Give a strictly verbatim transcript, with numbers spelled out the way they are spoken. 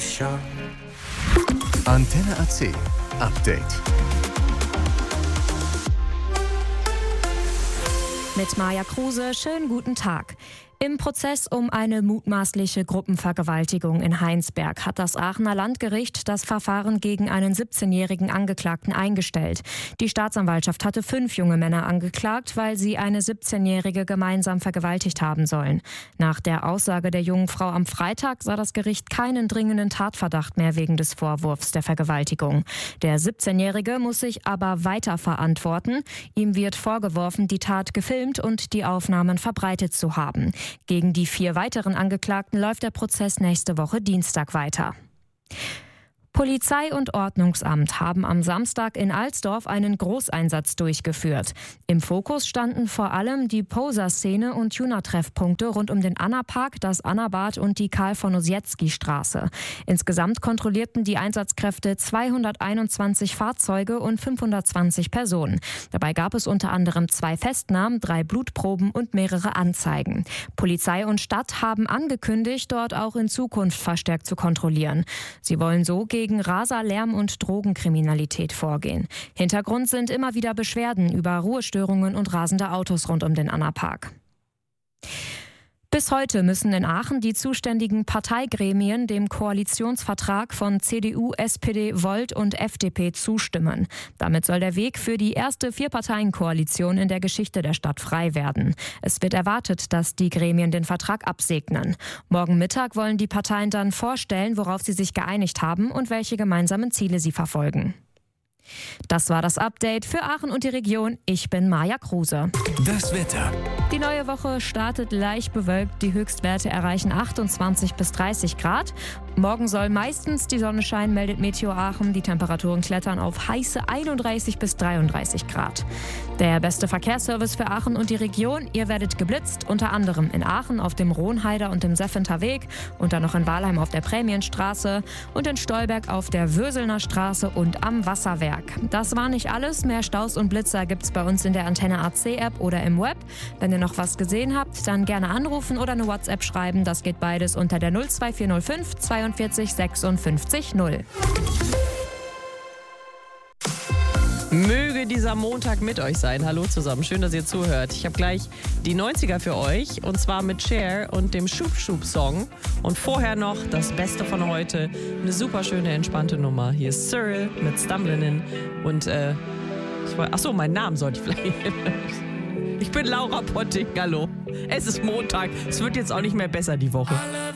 sharp. Antenne A C Update. Mit Maja Kruse, schönen guten Tag. Im Prozess um eine mutmaßliche Gruppenvergewaltigung in Heinsberg hat das Aachener Landgericht das Verfahren gegen einen siebzehnjährigen Angeklagten eingestellt. Die Staatsanwaltschaft hatte fünf junge Männer angeklagt, weil sie eine siebzehnjährige gemeinsam vergewaltigt haben sollen. Nach der Aussage der jungen Frau am Freitag sah das Gericht keinen dringenden Tatverdacht mehr wegen des Vorwurfs der Vergewaltigung. Der siebzehnjährige muss sich aber weiter verantworten. Ihm wird vorgeworfen, die Tat gefilmt und die Aufnahmen verbreitet zu haben. Gegen die vier weiteren Angeklagten läuft der Prozess nächste Woche Dienstag weiter. Polizei und Ordnungsamt haben am Samstag in Alsdorf einen Großeinsatz durchgeführt. Im Fokus standen vor allem die Poser-Szene und Tuner-Treffpunkte rund um den Anna-Park, das Annabad und die Karl-von-Ossietzky-Straße. Insgesamt kontrollierten die Einsatzkräfte zweihunderteinundzwanzig Fahrzeuge und fünfhundertzwanzig Personen. Dabei gab es unter anderem zwei Festnahmen, drei Blutproben und mehrere Anzeigen. Polizei und Stadt haben angekündigt, dort auch in Zukunft verstärkt zu kontrollieren. Sie wollen so gegen gegen Raser, Lärm und Drogenkriminalität vorgehen. Hintergrund sind immer wieder Beschwerden über Ruhestörungen und rasende Autos rund um den Anna-Park. Bis heute müssen in Aachen die zuständigen Parteigremien dem Koalitionsvertrag von C D U, S P D, Volt und F D P zustimmen. Damit soll der Weg für die erste Vier-Parteien-Koalition in der Geschichte der Stadt frei werden. Es wird erwartet, dass die Gremien den Vertrag absegnen. Morgen Mittag wollen die Parteien dann vorstellen, worauf sie sich geeinigt haben und welche gemeinsamen Ziele sie verfolgen. Das war das Update für Aachen und die Region. Ich bin Maja Kruse. Das Wetter. Die neue Woche startet leicht bewölkt. Die Höchstwerte erreichen achtundzwanzig bis dreißig Grad. Morgen soll meistens die Sonne scheinen, meldet Meteo Aachen. Die Temperaturen klettern auf heiße einunddreißig bis dreiunddreißig Grad. Der beste Verkehrsservice für Aachen und die Region. Ihr werdet geblitzt, unter anderem in Aachen auf dem Rohnheider und dem Seffenter Weg und dann noch in Walheim auf der Prämienstraße und in Stolberg auf der Würselner Straße und am Wasserwerk. Das war nicht alles. Mehr Staus und Blitzer gibt's bei uns in der Antenne A C App oder im Web. Wenn ihr noch was gesehen habt, dann gerne anrufen oder eine WhatsApp schreiben. Das geht beides unter der null zwei vier null fünf zweiundvierzig sechsundfünfzig null. Möge dieser Montag mit euch sein. Hallo zusammen, schön, dass ihr zuhört. Ich habe gleich die neunziger für euch und zwar mit Cher und dem Schub Schub Song. Und vorher noch das Beste von heute, eine super schöne, entspannte Nummer. Hier ist Cyril mit Stumblenin und äh, ich wollte, achso, meinen Namen sollte ich vielleicht. Ich bin Laura Potting, hallo. Es ist Montag, es wird jetzt auch nicht mehr besser die Woche.